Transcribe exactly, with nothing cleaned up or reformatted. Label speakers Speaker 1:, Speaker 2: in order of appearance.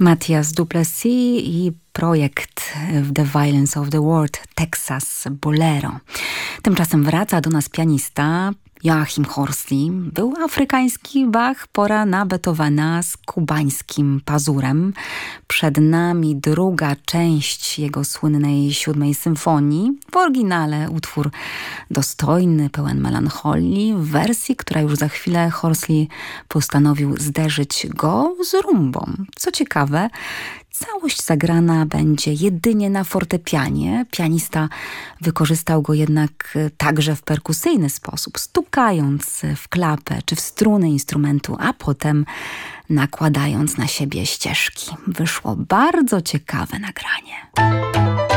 Speaker 1: Matthias Duplessis i projekt The Violence of the World Texas Bolero. Tymczasem wraca do nas pianista Joachim Horsley. Był afrykański Bach, pora na Beethovena z kubańskim pazurem. Przed nami druga część jego słynnej siódmej symfonii. W oryginale utwór dostojny, pełen melancholii, w wersji, która już za chwilę Horsley postanowił zderzyć go z rumbą. Co ciekawe, całość zagrana będzie jedynie na fortepianie. Pianista wykorzystał go jednak także w perkusyjny sposób, stukając w klapę czy w struny instrumentu, a potem nakładając na siebie ścieżki. Wyszło bardzo ciekawe nagranie.